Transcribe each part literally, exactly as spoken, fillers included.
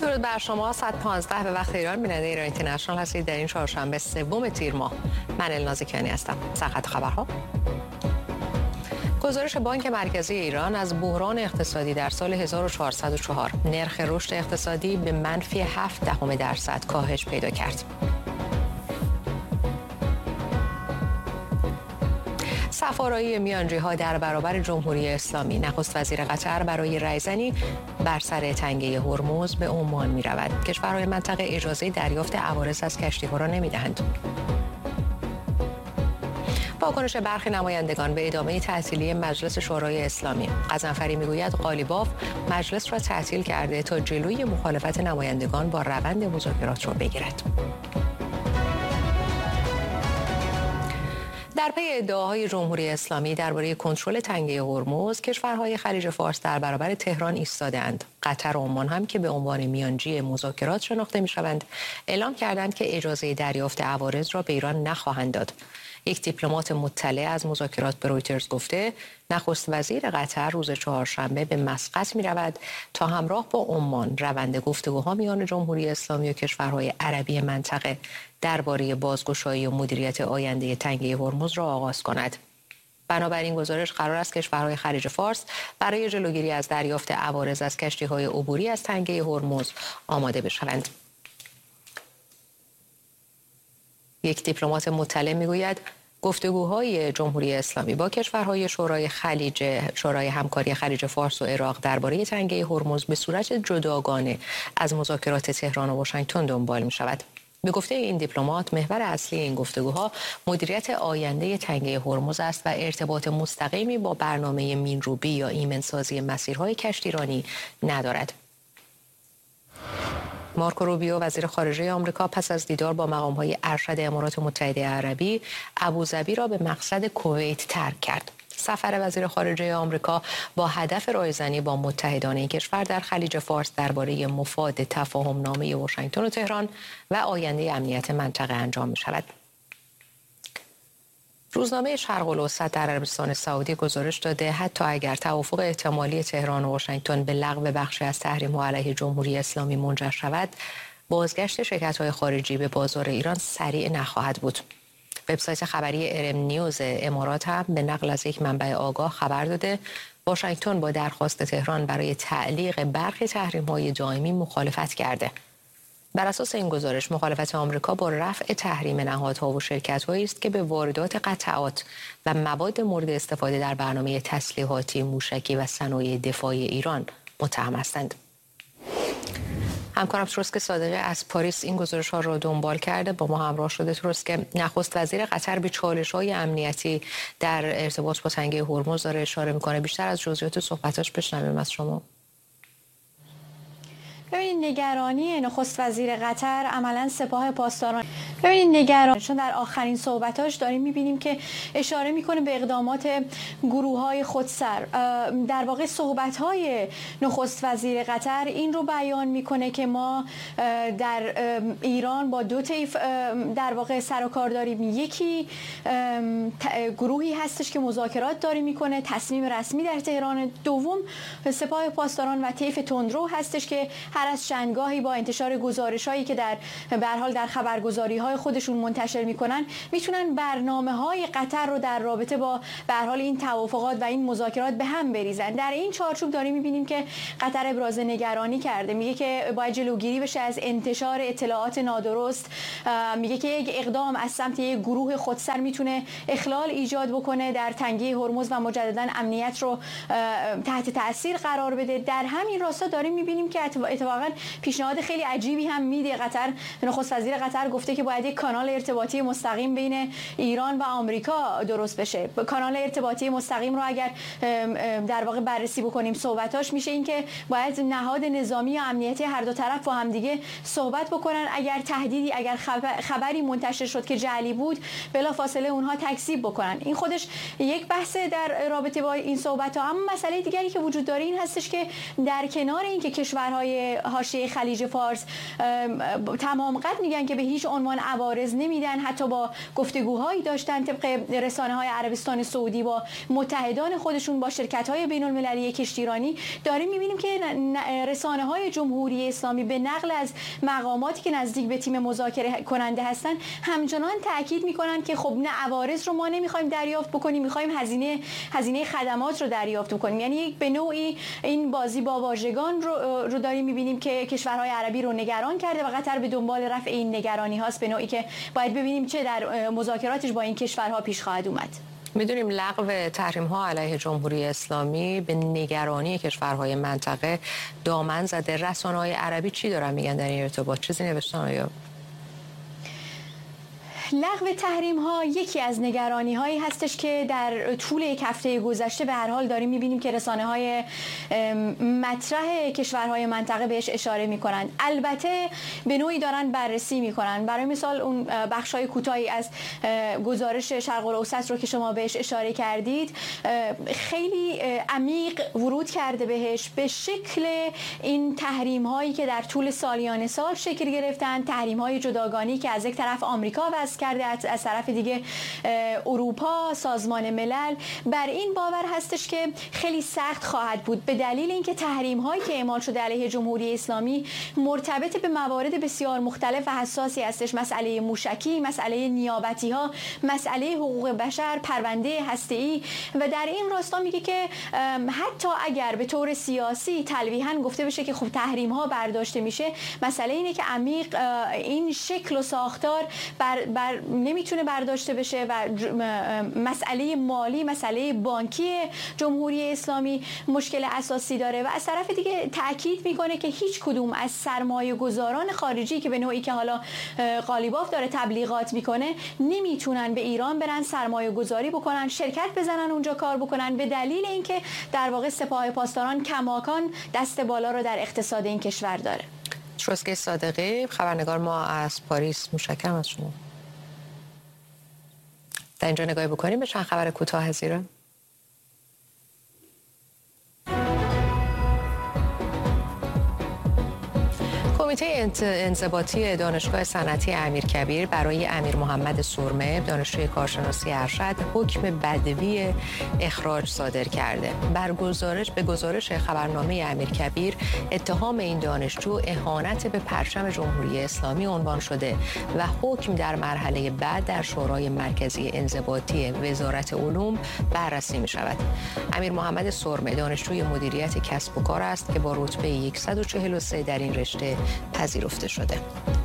درود بر شما. صد و پانزده به وقت ایران بیننده ایران اینترنشنال هستید. در این چهارشنبه سوم تیر ماه من الناز کیانی هستم. سرخط خبرها: گزارش بانک مرکزی ایران از بحران اقتصادی در سال هزار و چهارصد و چهار، نرخ رشد اقتصادی به منفی هفت دهم درصد کاهش پیدا کرد. سفارایی میانجی‌ها در برابر جمهوری اسلامی. نخست وزیر قطر برای رایزنی بر سر تنگه هرمز به عمان می‌رود. کشورهای منطقه اجازه دریافت عوارض از کشتی‌ها را نمی‌دهند. واکنش برخی نمایندگان به ادامه تعطیلی مجلس شورای اسلامی. غضنفری میگوید قالیباف مجلس را تعطیل کرده تا جلوی مخالفت نمایندگان با روند مذاکرات را بگیرد. در پی ادعاهای جمهوری اسلامی درباره کنترل تنگه هرمز، کشورهای خلیج فارس در برابر تهران ایستاده‌اند. قطر و عمان هم که به عنوان میانجی مذاکرات شناخته می‌شوند، اعلام کردند که اجازه دریافت عوارض را به ایران نخواهند داد. یک دیپلمات مطلع از مذاکرات به رویترز گفته نخست وزیر قطر روز چهارشنبه به مسقط می رود تا همراه با عمان روند گفتگوها میان جمهوری اسلامی و کشورهای عربی منطقه درباره بازگشایی و مدیریت آینده تنگه هرمز را آغاز کند. بنابراین گزارش قرار است کشورهای خلیج فارس برای جلوگیری از دریافت عوارض از کشتی‌های عبوری از تنگه هرمز آماده بشوند. یک دیپلمات مطلع میگوید گفتگوهای جمهوری اسلامی با کشورهای شورای خلیج شورای همکاری خلیج فارس و عراق درباره تنگه هرمز به صورت جداگانه از مذاکرات تهران و واشنگتن دنبال می شود. به گفته این دیپلمات، محور اصلی این گفتگوها مدیریت آینده تنگه هرمز است و ارتباط مستقیمی با برنامه مینروبی یا ایمنسازی مسیرهای کشتیرانی ندارد. مارکو روبیو وزیر خارجه آمریکا پس از دیدار با مقام‌های ارشد امارات متحده عربی، ابوظبی را به مقصد کویت ترک کرد. سفر وزیر خارجه آمریکا با هدف رایزنی با متحدان این کشور در خلیج فارس درباره مفاد تفاهم‌نامه واشنگتن و تهران و آینده امنیت منطقه انجام می‌شود. روزنامه شرق الاوسط در عربستان سعودی گزارش داده حتی اگر توافق احتمالی تهران و واشنگتن به لغو بخشی از تحریم‌ها علیه جمهوری اسلامی منجر شود، بازگشت شرکت‌های خارجی به بازار ایران سریع نخواهد بود. وبسایت خبری ارم نیوز امارات هم به نقل از یک منبع آگاه خبر داده واشنگتن با درخواست تهران برای تعلیق برخی تحریم‌های دائمی مخالفت کرده. بر اساس این گزارش، مخالفت آمریکا با رفع تحریم نهادها و شرکت‌هایی است که به واردات قطعات و مواد مورد استفاده در برنامه تسلیحاتی موشکی و صنایع دفاعی ایران متهم هستند. همکارم تروسک صادقی از پاریس این گزارش ها را دنبال کرده، با ما همراه شده. تروسک، نخست وزیر قطر به چالش‌های امنیتی در ارتباط با تنگه هرمز داره اشاره می‌کنه. بیشتر از جزئیات صحبتاش بشنویم از شما. ببینید نگرانی نخست وزیر قطر عملاً سپاه پاسداران. ببینید نگران چون در آخرین صحبتاش داریم می‌بینیم که اشاره می‌کنه به اقدامات گروه‌های خودسر. در واقع صحبت‌های نخست وزیر قطر این رو بیان می‌کنه که ما در ایران با دو طیف در واقع سر و کار داریم. یکی گروهی هستش که مذاکرات داره می‌کنه، تصمیم رسمی در تهران. دوم سپاه پاسداران و طیف تندرو هستش که هر از چندگاهی با انتشار گزارش‌هایی که در به هر حال در خبرگزاری‌های خودشون منتشر می‌کنن میتونن برنامه‌های قطر رو در رابطه با به هر حال این توافقات و این مذاکرات به هم بریزن. در این چارچوب داریم می‌بینیم که قطر ابراز نگرانی کرده، میگه که باید جلوگیری بشه از انتشار اطلاعات نادرست. میگه که یک اقدام از سمت یک گروه خودسر میتونه اخلال ایجاد بکنه در تنگه هرمز و مجددا امنیت رو تحت تاثیر قرار بده. در همین راستا داریم می‌بینیم که اتفاقاً پیشنهاد خیلی عجیبی هم میده. قطر نخست وزیر قطر گفته که باید یک کانال ارتباطی مستقیم بین ایران و آمریکا درست بشه. کانال ارتباطی مستقیم رو اگر در واقع بررسی بکنیم صحبتاش میشه این که باید نهاد نظامی و امنیتی هر دو طرف با هم دیگه صحبت بکنن. اگر تهدیدی اگر خبری منتشر شد که جعلی بود بلافاصله اونها تکذیب بکنن. این خودش یک بحث در رابطه با این صحبت ها. اما مسئله دیگری که وجود داره این هستش که در کنار اینکه کشورهای حاشیه خلیج فارس تمام قد میگن که به هیچ عنوان عوارض نمیدن. حتی با گفتگوهایی داشتن طبق رسانه‌های عربستان سعودی با متحدان خودشون، با شرکت‌های بین‌المللی کشتیرانی. داریم می‌بینیم که رسانه‌های جمهوری اسلامی به نقل از مقاماتی که نزدیک به تیم مذاکره کننده هستن همچنان تاکید می‌کنن که خب نه، عوارض رو ما نمی‌خوایم دریافت بکنیم، می‌خوایم هزینه هزینه خدمات رو دریافت بکنیم. یعنی به نوعی این بازی با واژگان رو, رو داریم می‌بینیم که کشورهای عربی رو نگران کرده و قطر به دنبال رفع این نگرانی هاست، به نوعی که باید ببینیم چه در مذاکراتش با این کشورها پیش خواهد اومد. میدونیم لغو تحریم ها علیه جمهوری اسلامی به نگرانی کشورهای منطقه دامن زده. رسانه‌های عربی چی دارن میگن در این ارتباط؟ چیزی نوشتن آیا؟ لغو تحریم ها یکی از نگرانی هایی هستش که در طول یک هفته گذشته به هر حال داریم میبینیم که رسانه های مطرح کشورهای منطقه بهش اشاره میکنن. البته به نوعی دارن بررسی میکنن. برای مثال اون بخش های کوتاهی از گزارش شرق الاوسط رو که شما بهش اشاره کردید خیلی عمیق ورود کرده بهش، به شکل این تحریم هایی که در طول سالیان سال شکل گرفتن، تحریم های جداگانه که از یک طرف آمریکا وضع کرده، از طرف دیگه اروپا، سازمان ملل. بر این باور هستش که خیلی سخت خواهد بود به دلیل اینکه تحریم هایی که اعمال شده علیه جمهوری اسلامی مرتبط به موارد بسیار مختلف و حساسی هستش. مسئله موشکی، مسئله نیابتی ها، مسئله حقوق بشر، پرونده هسته‌ای. و در این راستا میگه که حتی اگر به طور سیاسی تلویحاً گفته بشه که خب تحریم ها برداشته میشه، مسئله اینه که عمیق این شکل و ساختار بر, بر نمیتونه برداشته بشه و مسئله مالی، مسئله بانکی جمهوری اسلامی مشکل اساسی داره. و از طرف دیگه تاکید میکنه که هیچ کدوم از سرمایه گذاران خارجی که به نوعی که حالا قالیباف داره تبلیغات میکنه نمیتونن به ایران برن سرمایه گذاری بکنن، شرکت بزنن اونجا کار بکنن، به دلیل اینکه در واقع سپاه پاسداران کماکان دست بالا رو در اقتصاد این کشور داره. شروزگه صادقی، خبرنگار ما از پاریس، متشکرم از شما. در اینجا نگاهی بکنیم به چند خبر کوتاه زیرا. کمیته انضباطی دانشگاه صنعتی امیرکبیر برای امیر محمد سرمه دانشجوی کارشناسی ارشد حکم بدوی اخراج صادر کرده. بر گزارش به گزارش خبرنامه امیرکبیر اتهام این دانشجو اهانت به پرچم جمهوری اسلامی عنوان شده و حکم در مرحله بعد در شورای مرکزی انضباطی وزارت علوم بررسی می شود. امیر محمد سرمه دانشجوی مدیریت کسب و کار است که با رتبه صد و چهل و سه در این رشته پذیرفته شده.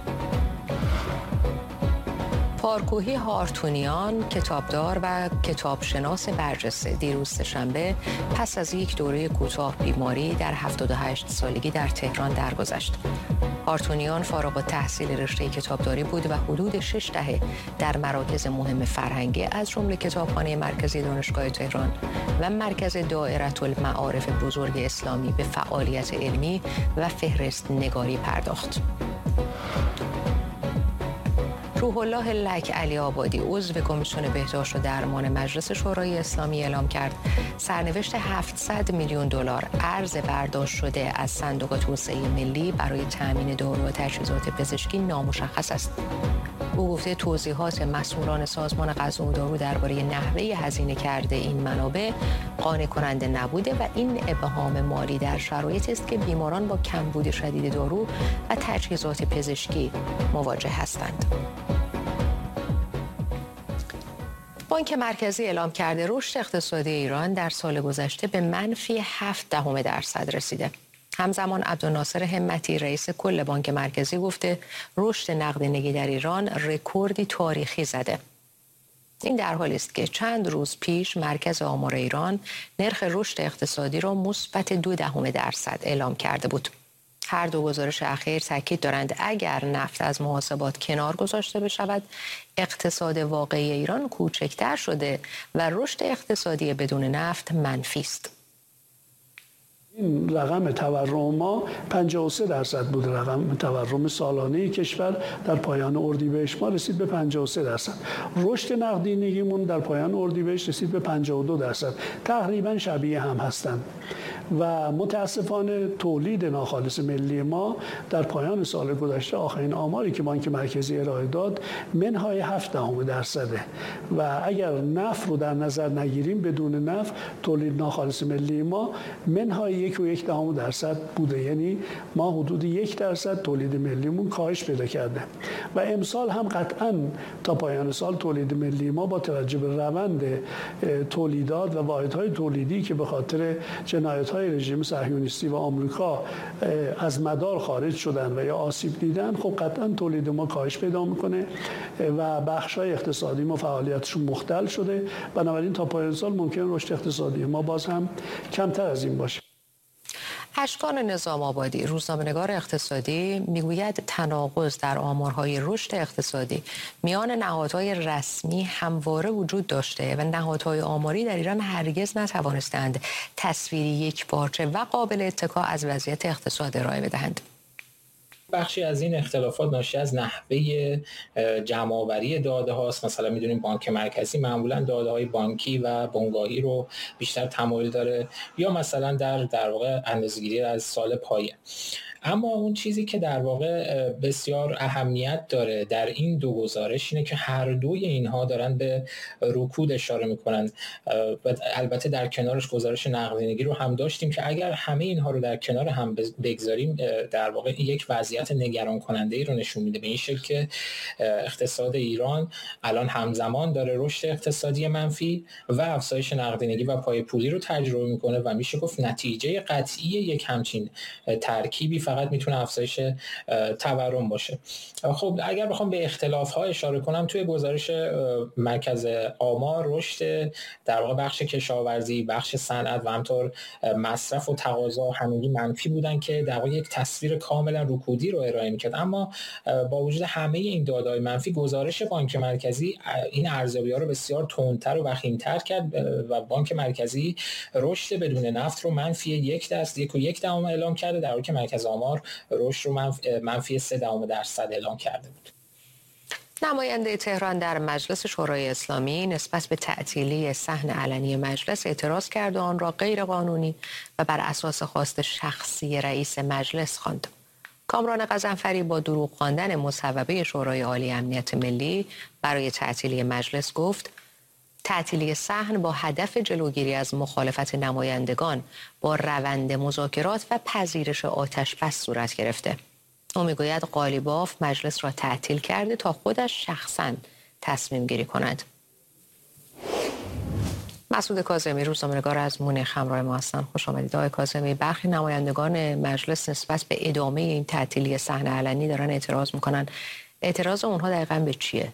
پارکوهی هارتونیان، کتابدار و کتابشناس برجسته، دیروز سه‌شنبه پس از یک دوره کوتاه بیماری در هفتاد و هشت سالگی در تهران درگذشت. هارتونیان فارغ التحصیل رشته کتابداری بود و حدود شش دهه در مراکز مهم فرهنگی از جمله کتابخانه مرکزی دانشگاه تهران و مرکز دائره المعارف بزرگ اسلامی به فعالیت علمی و فهرست نگاری پرداخت. روح الله لک علی آبادی عضو کمیسیون بهداشت و درمان مجلس شورای اسلامی اعلام کرد سرنوشت هفتصد میلیون دلار ارز برداشت شده از صندوق توسعه ملی برای تامین دارو و تجهیزات پزشکی نامشخص است. او گفته توضیحات مسئولان سازمان غذا و دارو درباره نحوه هزینه کرده این منابع قانع کننده نبوده و این ابهام مالی در شرایطی است که بیماران با کمبود شدید دارو و تجهیزات پزشکی مواجه هستند. بانک مرکزی اعلام کرده رشد اقتصادی ایران در سال گذشته به منفی هفت دهم درصد رسیده. همزمان عبدالناصر همتی رئیس کل بانک مرکزی گفته رشد نقدینگی در ایران رکوردی تاریخی زده. این در حالی است که چند روز پیش مرکز آمار ایران نرخ رشد اقتصادی را مثبت دو دهم درصد اعلام کرده بود. هر دو گزارش اخیر تاکید دارند اگر نفت از محاسبات کنار گذاشته بشود اقتصاد واقعی ایران کوچکتر شده و رشد اقتصادی بدون نفت منفی است. این رقم تورم ما پنجاه و سه درصد بود. رقم تورم سالانه کشور در پایان اردیبهشت ما رسید به پنجاه و سه درصد. رشد نقدینگیمون در پایان اردیبهشت رسید به پنجاه و دو درصد. تقریبا شبیه هم هستند. و متاسفانه تولید ناخالص ملی ما در پایان سال گذشته، آخرین آماری که بانک مرکزی ارائه داد، منهای هفت دهم درصده و اگر نفت رو در نظر نگیریم، بدون نفت تولید ناخالص ملی ما منهای یک و یک دهم درصد بوده. یعنی ما حدود یک درصد تولید ملیمون کاهش پیدا کرده و امسال هم قطعاً تا پایان سال تولید ملی ما با توجه به روند تولیدات و واحدهای تولیدی که به خاطر جنایت‌های رژیم صهیونیستی و آمریکا از مدار خارج شدن و یا آسیب دیدن، خب قطعاً تولید ما کاهش پیدا میکنه و بخش‌های اقتصادی ما فعالیتشون مختل شده. بنابراین تا پایان سال ممکن رشد اقتصادی ما باز هم کمتر از این باشه. اشکان نظام آبادی، روزنامه‌نگار اقتصادی، میگوید تناقض در آمارهای رشد اقتصادی میان نهادهای رسمی همواره وجود داشته و نهادهای آماری در ایران هرگز نتوانستند تصویری یکپارچه و قابل اتکا از وضعیت اقتصاد ارائه بدهند. بخشی از این اختلافات ناشی از نحوه جمع‌آوری داده هاست. مثلا میدونیم بانک مرکزی معمولا داده های بانکی و بنگاهی رو بیشتر تمایل داره، یا مثلا در در واقع اندازه‌گیری از سال پایه. اما اون چیزی که در واقع بسیار اهمیت داره در این دو گزارش اینه که هر دوی اینها دارن به رکود اشاره میکنن. البته در کنارش گزارش نقدینگی رو هم داشتیم که اگر همه اینها رو در کنار هم بگذاریم، در واقع یک وضعیت نگران کننده ای رو نشون میده، به این شکل که اقتصاد ایران الان همزمان داره رشد اقتصادی منفی و افزایش نقدینگی و پای پولی رو تجربه میکنه و میشه گفت نتیجه قطعی یک همچین ترکیبی فقط میتونه افزایش تورم باشه. خب اگر بخوام به اختلاف‌ها اشاره کنم، توی گزارش مرکز آمار رشد در واقع بخش کشاورزی، بخش صنعت و همینطور مصرف و تقاضا همگی منفی بودن که در واقع یک تصویر کاملا رکودی رو ارائه می‌کرد. اما با وجود همه این داده‌های منفی، گزارش بانک مرکزی این ارزیابی‌ها رو بسیار تندتر و وخیم‌تر کرد و بانک مرکزی رشد بدون نفت رو منفی یک درصد یک و یک دهم اعلام کرده، در حالی که مرکز آمار رشد رو منفی سه دهم درصد اعلام کرده بود. نماینده تهران در مجلس شورای اسلامی نسبت به تعطیلی صحن علنی مجلس اعتراض کرد و آن را غیر قانونی و بر اساس خواست شخصی رئیس مجلس خواند. کامران غضنفری با دروغ خواندن مصوبه شورای عالی امنیت ملی برای تعطیلی مجلس گفت تعطیلی صحن با هدف جلوگیری از مخالفت نمایندگان با روند مذاکرات و پذیرش آتش‌بس صورت گرفته. او میگوید قالیباف مجلس را تعطیل کرده تا خودش شخصاً تصمیم گیری کند. مسعود کاظمی، روزنامه‌نگار از مونیخ همراه ما هستند. خوش آمدید آقای کاظمی. برخی نمایندگان مجلس نسبت به ادامه این تعطیلی صحن علنی دارن اعتراض میکنن. اعتراض اونها دقیقاً به چیه؟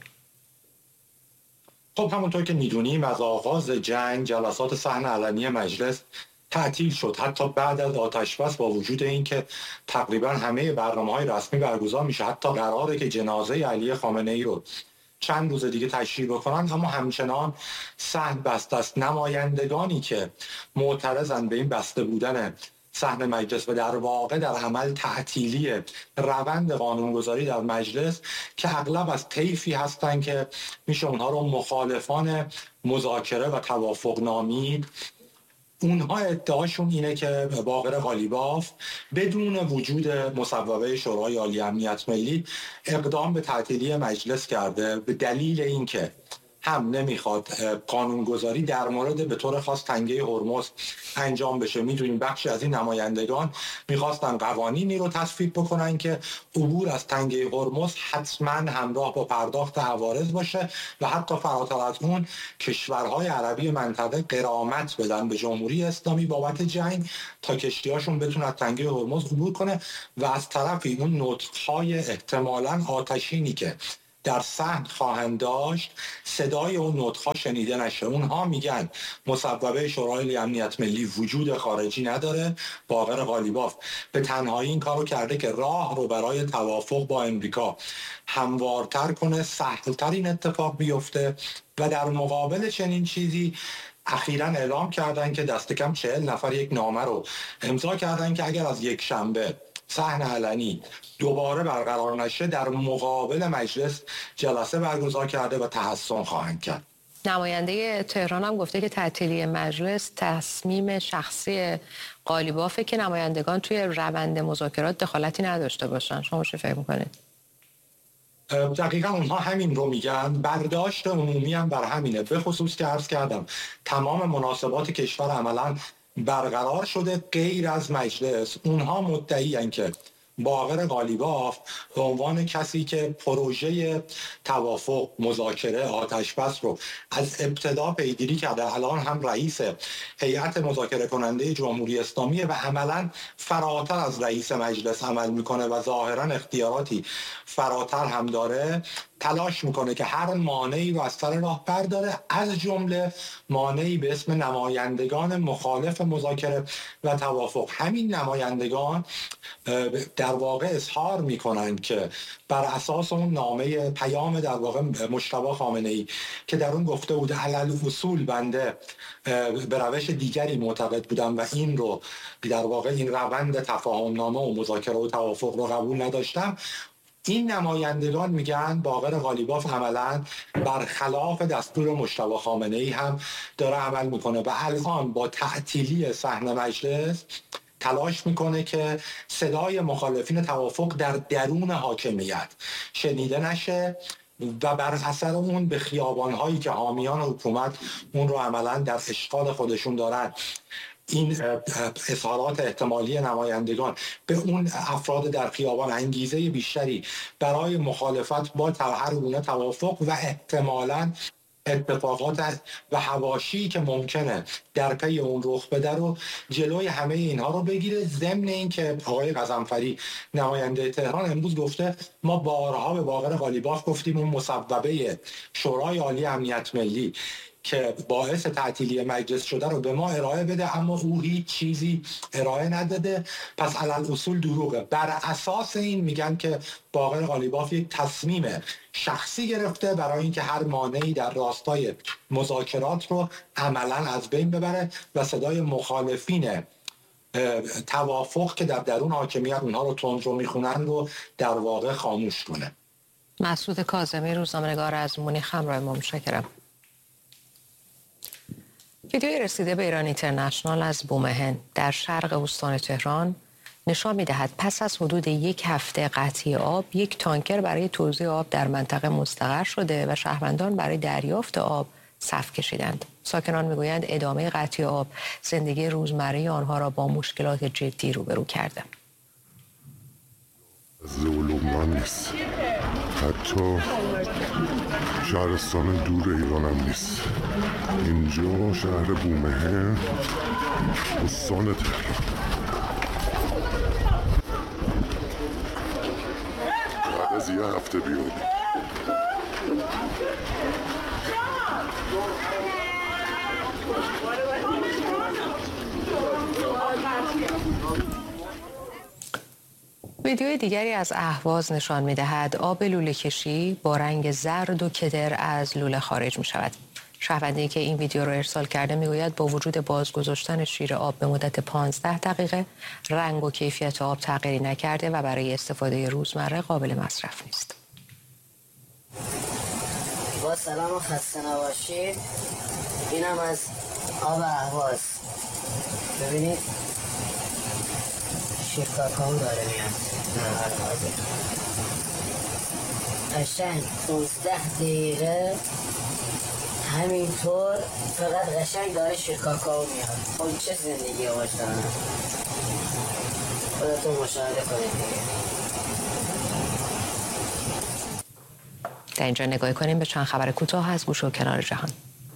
خب همونطور که میدونیم از آغاز جنگ جلسات صحن علنی مجلس تعطیل شد، حتی بعد از آتش‌بس، با وجود اینکه تقریبا همه برنامه‌های رسمی برگزار میشه، حتی قراره که جنازه علی خامنه‌ای رو چند روز دیگه تشییع بکنن، اما همچنان صحن بسته است. نمایندگانی که معترضن به این بسته بودن صحن مجلس و در واقع در عمل تعطیلی روند قانونگذاری در مجلس، که اغلب از طیفی هستن که میشه اونها رو مخالفان مذاکره و توافق نامید، اونها ادعاشون اینه که باقر قالیباف بدون وجود مصوبه شورای عالی امنیت ملی اقدام به تعطیلی مجلس کرده، به دلیل اینکه هم نمیخواد قانونگذاری در مورد به طور خاص تنگه هرمز انجام بشه. میدونیم بخشی از این نمایندگان میخواستن قوانینی رو تصویب بکنن که عبور از تنگه هرمز حتما همراه با پرداخت عوارض باشه و حتی فراتر از اون کشورهای عربی منطقه غرامت بدن به جمهوری اسلامی بابت جنگ تا کشتیاشون بتونه از تنگه هرمز عبور کنه، و از طرفی اون نطقهای احتمالاً آتشینی که در صحن خواهند داشت صدای اون نطق‌ها شنیده نشه. اونها میگن مصوبه شورای امنیت ملی وجود خارجی نداره. باقر قالیباف به تنهایی این کارو کرده که راه رو برای توافق با امریکا هموارتر کنه، سهل‌تر این اتفاق بیفته، و در مقابل چنین چیزی اخیراً اعلام کردن که دست کم چهل نفر یک نامه رو امضا کردن که اگر از یک شنبه صحن علنی دوباره برقرار نشه در مقابل مجلس جلسه برگزار کرده و تحسن خواهند کرد. نماینده تهران هم گفته که تعطیلی مجلس تصمیم شخصی قالیبافه که نمایندگان توی روند مذاکرات دخالتی نداشته باشن. شما چه فکر میکنید؟ دقیقا اونها همین رو میگن. برداشت عمومی هم بر همینه، به خصوص که عرض کردم تمام مناسبات کشور عملا برقرار شده غیر از مجلس. اونها مدعی‌اند که باقر قالیباف به عنوان کسی که پروژه توافق، مذاکره، آتشبس رو از ابتدا پیگیری کرده، الان هم رئیس هیئت مذاکره کننده جمهوری اسلامی و عملاً فراتر از رئیس مجلس عمل میکنه و ظاهراً اختیاراتی فراتر هم داره، تلاش میکنه که هر مانعی رو از سر راه برداره، از جمله مانعی به اسم نمایندگان مخالف مذاکره و توافق. همین نمایندگان در واقع اظهار میکنن که بر اساس اون نامه پیام در واقع مجتبی خامنه‌ای که در اون گفته بود علل اصول بنده به روش دیگری معتقد بودم و این رو در واقع این روند تفاهم نامه و مذاکره و توافق رو قبول نداشتم، این نمایندگان میگن باقر قالیباف عملاً برخلاف دستور مجتبی خامنه‌ای هم داره عمل میکنه و الان با تعطیلی صحن مجلس تلاش میکنه که صدای مخالفین توافق در درون حاکمیت شنیده نشه و بر اثر اون به خیابان‌هایی که حامیان حکومت اون رو عملاً در اشغال خودشون دارن، این اظهارات احتمالی نمایندگان به اون افراد در خیابان انگیزه بیشتری برای مخالفت با هر گونه توافق و احتمالاً اتفاقات و حواشی که ممکنه در پی اون رخ بده رو جلوی همه اینها رو بگیره. ضمن این که آقای غضنفری نماینده تهران امروز گفته ما بارها به باقر قالیباف گفتیم اون مصوبه شورای عالی امنیت ملی که باعث تعطیلی مجلس شده رو به ما ارائه بده، اما او هیچ چیزی ارائه نداده، پس علل اصول دروغه. بر اساس این میگن که باقر قالیباف یک تصمیم شخصی گرفته برای اینکه هر مانعی در راستای مذاکرات رو عملاً از بین ببره و صدای مخالفین توافق که در درون حاکمیت اونها رو تندرو میخونن رو در واقع خاموش کنه. مسعود کاظمی، روزنامه‌نگار از مونیخ، همراه ما. متشکرم. ویدیوی رسیده به ایران اینترنشنال از بومهن در شرق استان تهران نشان می‌دهد پس از حدود یک هفته قطعی آب، یک تانکر برای توزیع آب در منطقه مستقر شده و شهروندان برای دریافت آب صف کشیدند. ساکنان میگویند ادامه قطعی آب زندگی روزمره آنها را با مشکلات جدی روبرو کرده. لبنان نیست، حتی شهرستان دور ایران هم نیست. اینجا شهر بومهن، استان تهران. بعد از یه هفته بیاد ویدیوی دیگری از اهواز نشان می‌دهد آب لوله کشی با رنگ زرد و کدر از لوله خارج می‌شود. شهروندی که این ویدیو را ارسال کرده میگوید با وجود بازگذاشتن شیر آب به مدت پانزده دقیقه رنگ و کیفیت آب تغییری نکرده و برای استفاده روزمره قابل مصرف نیست. با سلام و خسته نباشید. اینم از آب اهواز. ببینید شیر کاکائو داره میاد. قشنگ پانزده دقیقه همینطور فقط قشنگ داره شیر کاکائو میاد. خب چه زندگی باش دارم، خودتون مشاهده کنید دیگه. در اینجا نگاه کنیم به چند خبر کوتاه از گوشه و کنار جهان.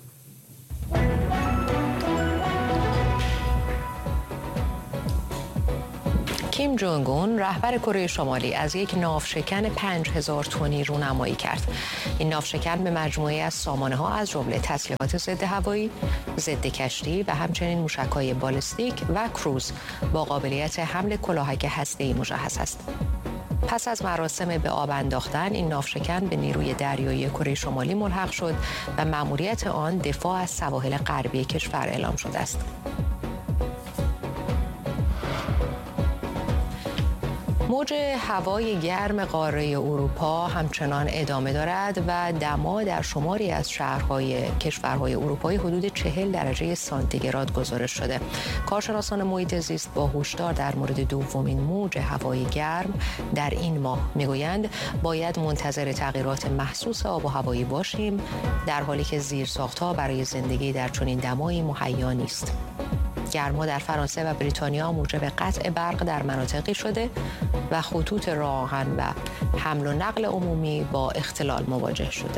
کیم جونگ اون رهبر کره شمالی از یک ناوشکن پنج هزار تنی رونمایی کرد. این ناوشکن به مجموعه از سامانه ها از جمله تسلیحات ضد هوایی، ضد کشتی و همچنین موشک‌های بالستیک و کروز با قابلیت حمل کلاهک هسته‌ای مجهز است. پس از مراسم به آب انداختن این ناوشکن به نیروی دریایی کره شمالی ملحق شد و مأموریت آن دفاع از سواحل غربی کشور اعلام شده است. موج هوای گرم قاره اروپا همچنان ادامه دارد و دما در شماری از شهرهای کشورهای اروپایی حدود چهل درجه سانتیگراد گزارش شده. کارشناسان محیط زیست با هشدار در مورد دومین موج هوای گرم در این ماه میگویند باید منتظر تغییرات محسوس آب و هوایی باشیم، در حالی که زیرساخت‌ها برای زندگی در چنین دمایی مهیا نیست. گرما در فرانسه و بریتانیا موجب قطع برق در مناطقی شده و خطوط راه آهن و حمل و نقل عمومی با اختلال مواجه شده.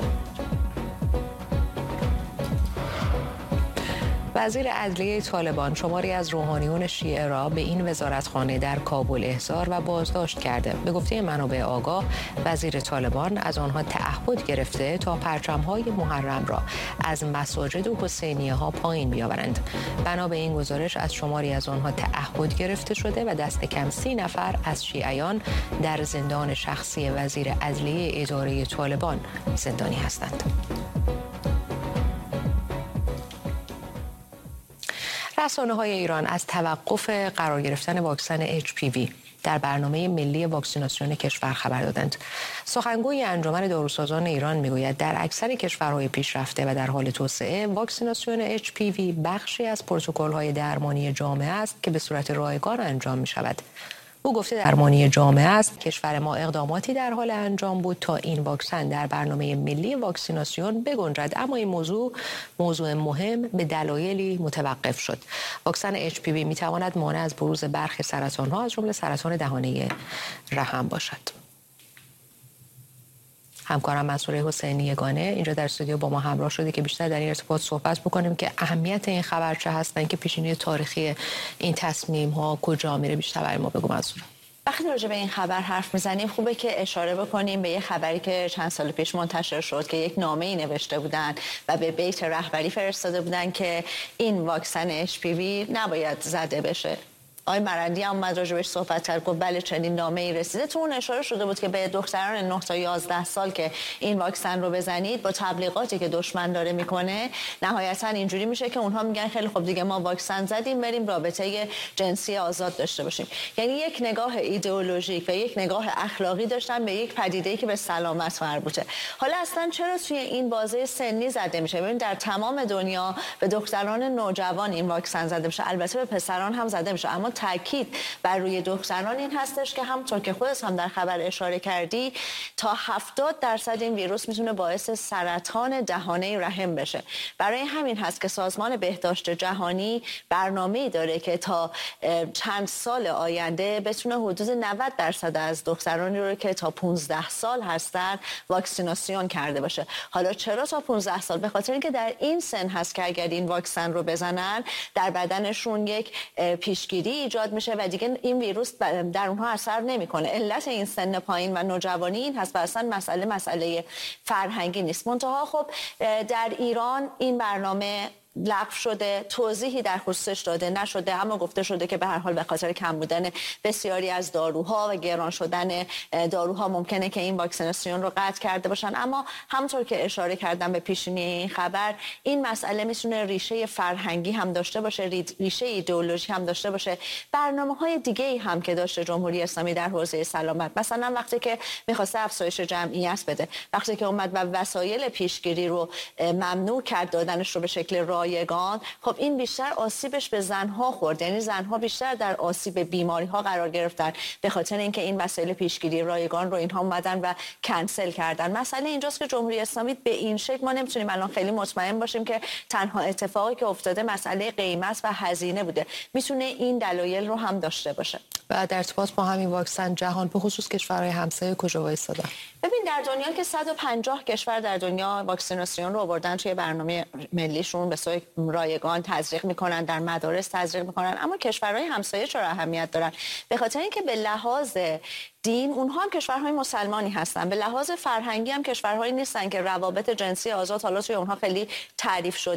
وزیر عدلیه طالبان شماری از روحانیون شیعه را به این وزارتخانه در کابل احضار و بازداشت کرده. به گفته منابع آگاه، وزیر طالبان از آنها تعهد گرفته تا پرچم‌های محرم را از مساجد و حسینیه ها پایین بیاورند. بنا به این گزارش از شماری از آنها تعهد گرفته شده و دست کم سی نفر از شیعیان در زندان شخصی وزیر عدلیه اداره طالبان زندانی هستند. رسانه‌های ایران از توقف قرار گرفتن واکسن اچ پی وی در برنامه ملی واکسیناسیون کشور خبر دادند. سخنگوی انجمن داروسازان ایران میگوید در اکثر کشورهای پیشرفته و در حال توسعه واکسیناسیون اچ پی وی بخشی از پروتکل‌های درمانی جامعه است که به صورت رایگان انجام می‌شود. او گفته درمانی جامعه است. کشور ما اقداماتی در حال انجام بود تا این واکسن در برنامه ملی واکسیناسیون بگنجد، اما این موضوع موضوع مهم به دلایلی متوقف شد. واکسن اچ پی وی میتواند مانع از بروز برخی سرطان‌ها از جمله سرطان دهانه رحم باشد. همکارم منصوره حسینی یگانه اینجا در استودیو با ما همراه شده که بیشتر در این ارتباط صحبت بکنیم که اهمیت این خبر چه هستن، که پیشینه تاریخی این تصمیم ها کجا میره. بیشتر برای ما بگو منصوره. وقتی راجع به این خبر حرف میزنیم خوبه که اشاره بکنیم به یه خبری که چند سال پیش منتشر شد که یک نامه‌ای نوشته بودن و به بیت رهبری فرستاده بودن که این واکسن اچ پی وی نباید زده بشه. آقای مرندی هم اومد راجبش صحبت کرد، گفت بله چنین نامه‌ای رسیده. تو اون اشاره شده بود که به دختران نه تا یازده سال که این واکسن رو بزنید، با تبلیغاتی که دشمن داره میکنه نهایتا اینجوری میشه که اونها میگن خیلی خوب دیگه ما واکسن زدیم، بریم رابطه جنسی آزاد داشته باشیم. یعنی یک نگاه ایدئولوژیک و یک نگاه اخلاقی داشتن به یک پدیده‌ای که به سلامت مربوطه. حالا اصلا چرا توی این بازه سنی زده میشه؟ ببین در تمام دنیا به دختران نوجوان این واکسن زده میشه، البته به پسران هم زده میشه، اما تاکید بر روی دختران این هستش که همونطور که خودت هم در خبر اشاره کردی تا هفتاد درصد این ویروس میتونه باعث سرطان دهانه رحم بشه. برای همین هست که سازمان بهداشت جهانی برنامه‌ای داره که تا چند سال آینده بتونه حدود نود درصد از دخترانی رو که تا پانزده سال هستن واکسیناسیون کرده باشه. حالا چرا تا پانزده سال؟ به خاطر اینکه در این سن هست که اگر این واکسن رو بزنن در بدنشون یک پیشگیری ایجاد میشه و دیگه این ویروس در اونها اثر نمیکنه. علت این سن پایین و نوجوانی این هست و اصلا مسئله مسئله فرهنگی نیست. منتها خب در ایران این برنامه لغو شده، توضیحی در خصوصش داده نشده، اما گفته شده که به هر حال به خاطر کم بودن بسیاری از داروها و گران شدن داروها ممکنه که این واکسیناسیون رو قطع کرده باشن. اما همونطور که اشاره کردم به پیشینه این خبر، این مسئله میتونه ریشه فرهنگی هم داشته باشه، ریشه ایدئولوژی هم داشته باشه. برنامه‌های دیگه‌ای هم که داشته جمهوری اسلامی در حوزه سلامت، مثلا وقتی که می‌خواسته افزایش جمعیت بده، وقتی که اومد و وسایل پیشگیری رو ممنوع کرد دادنش رو به شکل رایگان، خب این بیشتر آسیبش به زنها خورد. یعنی زنها بیشتر در آسیب بیماری ها قرار گرفتن به خاطر اینکه این وسایل پیشگیری رایگان رو اینها اومدن و کنسل کردن. مسئله اینجاست که جمهوری اسلامی به این شکل ما نمیتونیم الان خیلی مطمئن باشیم که تنها اتفاقی که افتاده مسئله قیمت و هزینه بوده، میتونه این دلایل رو هم داشته باشه. و در ارتباط با همین واکسن جهان به خصوص کشورهای همسایه کجا وایسادن؟ ببین در دنیا که صد و پنجاه کشور در دنیا واکسیناسیون رو آوردن توی برنامه ملیشون، به صورت رایگان تزریق میکنن، در مدارس تزریق میکنن. اما کشورهای همسایه چرا اهمیت دارن؟ به خاطر اینکه به لحاظ دین اونها هم کشورهای مسلمانی هستن، به لحاظ فرهنگی هم کشورهایی نیستن که روابط جنسی آزاد حالا توی اونها خیلی تعریف شده